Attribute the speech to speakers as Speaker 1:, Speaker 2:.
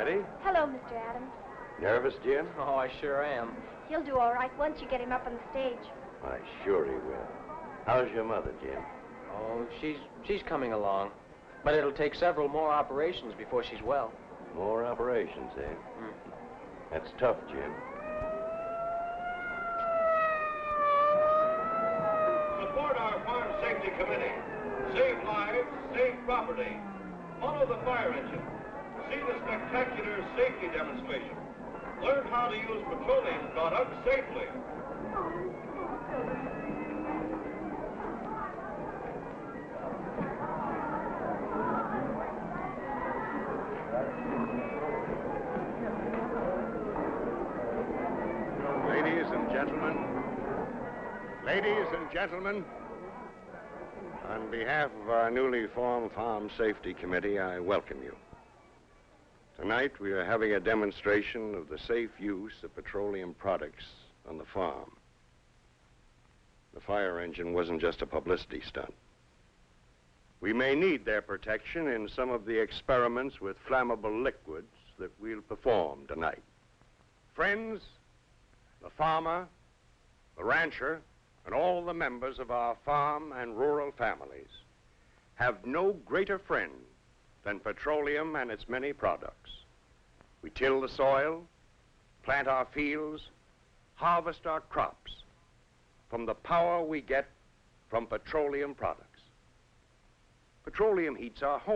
Speaker 1: Patty.
Speaker 2: Hello, Mr. Adams.
Speaker 1: Nervous, Jim?
Speaker 3: Oh, I sure am.
Speaker 2: He'll do all right once you get him up on the stage.
Speaker 1: Why, sure he will. How's your mother, Jim?
Speaker 3: Oh, she's coming along. But it'll take several more operations before she's well.
Speaker 1: More operations, eh? That's tough, Jim.
Speaker 4: Support our Farm Safety Committee. Save lives, save property. Follow the fire engine. See the spectacular safety demonstration. Learn how to use petroleum products safely.
Speaker 5: Ladies and gentlemen, on behalf of our newly formed Farm Safety Committee, I welcome you. Tonight, we are having a demonstration of the safe use of petroleum products on the farm. The fire engine wasn't just a publicity stunt. We may need their protection in some of the experiments with flammable liquids that we'll perform tonight. Friends, the farmer, the rancher, and all the members of our farm and rural families have no greater friend than petroleum and its many products. We till the soil, plant our fields, harvest our crops from the power we get from petroleum products. Petroleum heats our home.